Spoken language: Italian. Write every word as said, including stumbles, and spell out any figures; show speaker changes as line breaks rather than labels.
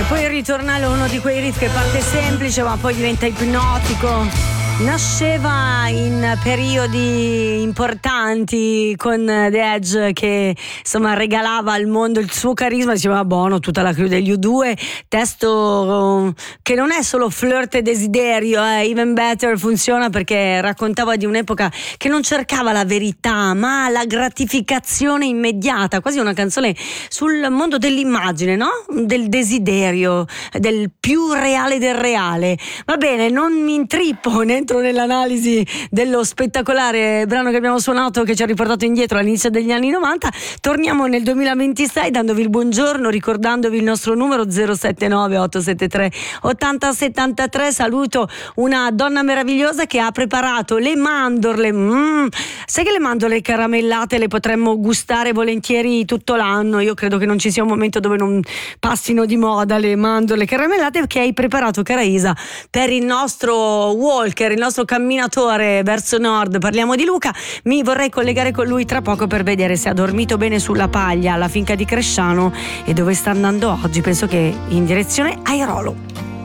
poi il ritornello è uno di quei riff che parte semplice ma poi diventa ipnotico. Nasceva in periodi importanti con The Edge che insomma regalava al mondo il suo carisma, diceva buono tutta la crew degli U due, testo che non è solo flirt e desiderio, eh, Even Better funziona perché raccontava di un'epoca che non cercava la verità ma la gratificazione immediata, quasi una canzone sul mondo dell'immagine, no? Del desiderio, del più reale del reale. Va bene, non mi intrippo né entro nell'analisi dello spettacolare brano che abbiamo suonato che ci ha riportato indietro all'inizio degli anni novanta. Torniamo nel duemilaventisei dandovi il buongiorno, ricordandovi il nostro numero zero sette nove otto sette tre otto zero sette tre. Saluto una donna meravigliosa che ha preparato le mandorle. Mm, sai che le mandorle caramellate le potremmo gustare volentieri tutto l'anno. Io credo che non ci sia un momento dove non passino di moda le mandorle caramellate, che hai preparato, cara Isa, per il nostro walker, il nostro camminatore verso nord. Parliamo di Luca. Mi vorrei collegare con lui tra poco per vedere se ha dormito bene sulla paglia alla finca di Cresciano e dove sta andando oggi. Penso che in direzione Airolo.